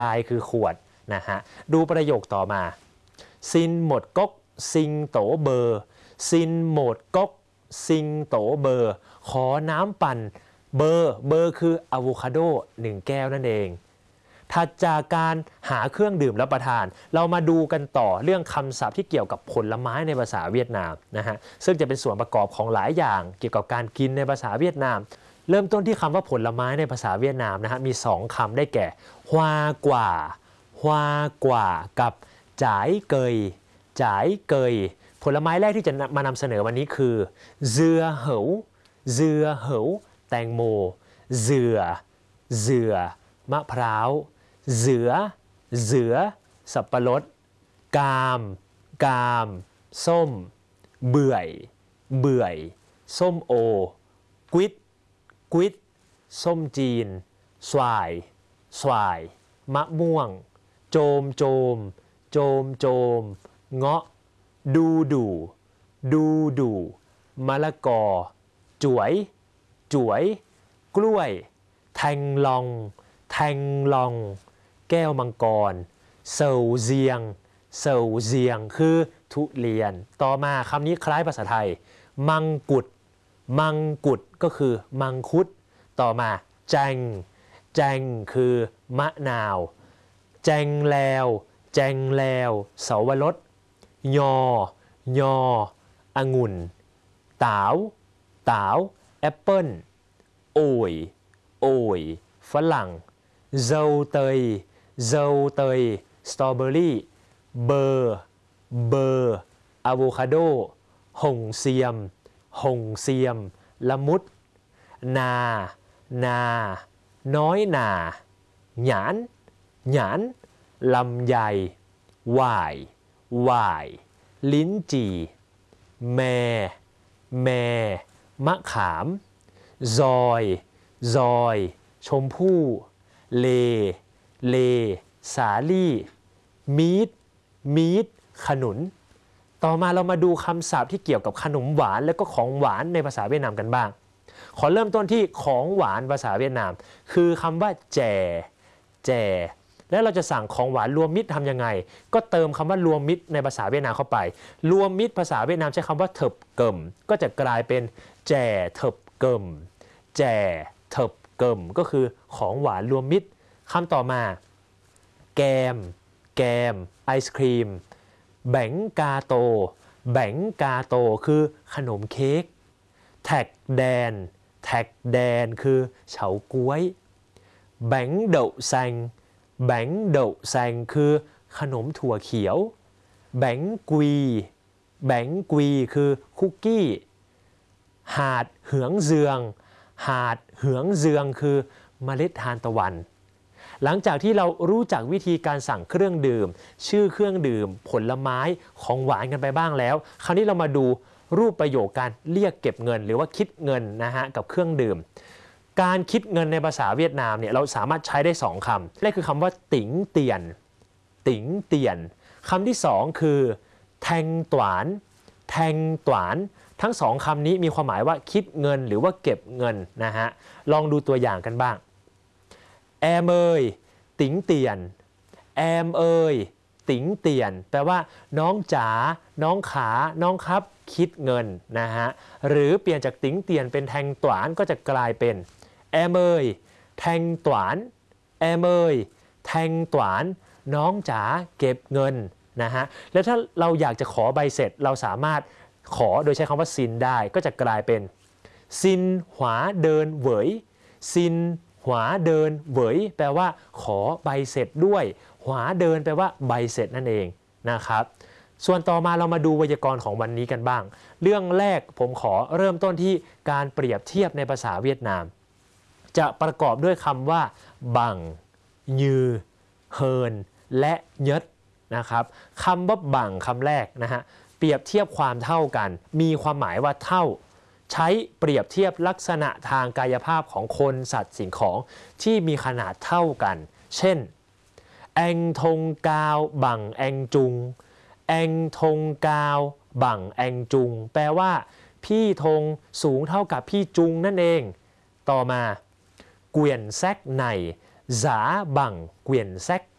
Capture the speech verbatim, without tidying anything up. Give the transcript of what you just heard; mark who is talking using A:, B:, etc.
A: ายคือขวดนะฮะดูประโยคต่อมาซินหมดก๊กซิงโตเบอร์ซินหมดก๊กซิงโตเบอร์ขอน้ำปั่นเบอร์เบอร์คืออะโวคาโดหนึ่งแก้วนั่นเองถัดจากการหาเครื่องดื่มรับประทานเรามาดูกันต่อเรื่องคำศัพท์ที่เกี่ยวกับผลไม้ในภาษาเวียดนามนะฮะซึ่งจะเป็นส่วนประกอบของหลายอย่างเกี่ยวกับการกินในภาษาเวียดนามเริ่มต้นที่คำว่าผลไม้ในภาษาเวียดนามนะฮะมีสองคำได้แก่ฮวากว่าฮวากว่ากับจ่ายเกยจ่ายเกยผลไม้แรกที่จะมานำเสนอวันนี้คือเจือเหวเจือเหวแตงโมเจือเจือมะพร้าวเสือเสือสับปะรดกามกามส้มเบื่อยเบื่อยส้มโอกวิดกวิดส้มจีนสวายสวายมะม่วงโจมโจมโจมโจมเงาะดูดูดูดูมะละกอจ๋วยจ๋วยกล้วยแทงลองแทงลองแก้วมังกรเซลเซียงเซลเซียงคือทุเรียนต่อมาคำนี้คล้ายภาษาไทยมังกุดมังกุดก็คือมังคุดต่อมาแจงแจงคือมะนาวแจงแล้วแจงแล้วเสาวรสยอยอองุ่นตาวตาวแอปเปิ้ลโอยโอยฝรั่งเจลเตยเจลเตยสตรอเบอรี่เบอร์เบอร์อะโวคาโดหงเซียมหงเซียมละมุดนานาน้อยนาหยานหยานลำไยหวายหวายลิ้นจี่แมแมมะขามซอยซอยชมพู่เลเลสาลี่มีดมีดขนุนต่อมาเรามาดูคำศัพท์ที่เกี่ยวกับขนมหวานและก็ของหวานในภาษาเวียดนามกันบ้างขอเริ่มต้นที่ของหวานภาษาเวียดนามคือคำว่าแจแจแล้วเราจะสั่งของหวานรวมมิตรทำยังไงก็เติมคำว่ารวมมิตรในภาษาเวียดนามเข้าไปรวมมิตรภาษาเวียดนามใช้คำว่าเถิบเกิมก็จะกลายเป็นแจเถิบเกิมแจเถิบเกิมก็คือของหวานรวมมิตรคำต่อมาแกมแกมไอศครีมแบงกาโตแบงกาโตคือขนมเค้กแท็กแดนแท็กแดนคือเฉาก๊วยแบงเดาแซงแบงเดาแซงคือขนมถั่วเขียวแบงกุยแบงกุยคือคุกกี้หาดเหืองเจืองหาดเหืองเจืองคือเมล็ดทานตะวันหลังจากที่เรารู้จักวิธีการสั่งเครื่องดื่มชื่อเครื่องดื่มผลไม้ของหวานกันไปบ้างแล้วคราวนี้เรามาดูรูปประโยคการเรียกเก็บเงินหรือว่าคิดเงินนะฮะกับเครื่องดื่มการคิดเงินในภาษาเวียดนามเนี่ยเราสามารถใช้ได้สองคำแรกคือคำว่าติ๋งเตียนติ๋งเตียนคำที่สองคือแทงตวานแทงตวานทั้งสองคำนี้มีความหมายว่าคิดเงินหรือว่าเก็บเงินนะฮะลองดูตัวอย่างกันบ้างแอมเอยติ๋งเตียนแอมเอยติ๋งเตียนแปลว่าน้องจ๋าน้องขาน้องครับคิดเงินนะฮะหรือเปลี่ยนจากติ๋งเตียนเป็นแทงตวานก็จะกลายเป็นแอมเอยแทงตวานแอมเอยแทงตวานน้องจ๋าเก็บเงินนะฮะแล้วถ้าเราอยากจะขอใบเสร็จเราสามารถขอโดยใช้คำว่าซินได้ก็จะกลายเป็นซินหวาเดินเหวยซินหวาเดินเหวยแปลว่าขอใบเสร็จด้วยหวาเดินแปลว่าใบเสร็จนั่นเองนะครับส่วนต่อมาเรามาดูไวยากรณ์ของวันนี้กันบ้างเรื่องแรกผมขอเริ่มต้นที่การเปรียบเทียบในภาษาเวียดนามจะประกอบด้วยคำว่าบังยือเฮินและเยดนะครับคำว่าบังคำแรกนะฮะเปรียบเทียบความเท่ากันมีความหมายว่าเท่าใช้เปรียบเทียบลักษณะทางกายภาพของคนสัตว์สิ่งของที่มีขนาดเท่ากันเช่นแองทงกาวบังแองจุงแองทงกาวบังแองจุงแปลว่าพี่ธงสูงเท่ากับพี่จุงนั่นเองต่อมาเกวียนแซกใน giả bằng quyển sách